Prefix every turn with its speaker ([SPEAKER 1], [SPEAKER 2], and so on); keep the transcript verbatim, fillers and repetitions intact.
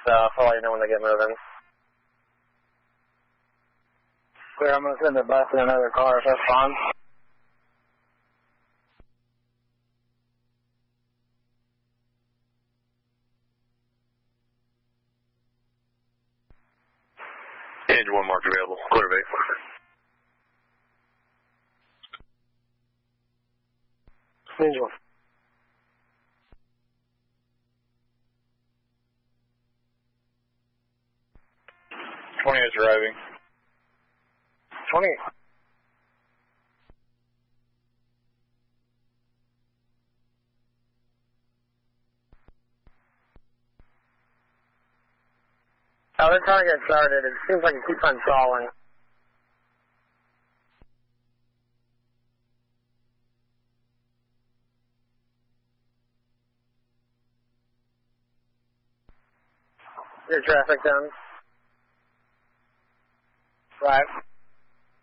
[SPEAKER 1] south. I'll let you know when they get moving.
[SPEAKER 2] Clear, I'm going to send a bus in another car if that's fine.
[SPEAKER 3] Engine one marked available. Clear bait.
[SPEAKER 2] Engine one.
[SPEAKER 3] twenty is arriving.
[SPEAKER 2] twenty.
[SPEAKER 1] Oh, they're trying to get started. It seems like it keeps on stalling. Your traffic down. Right.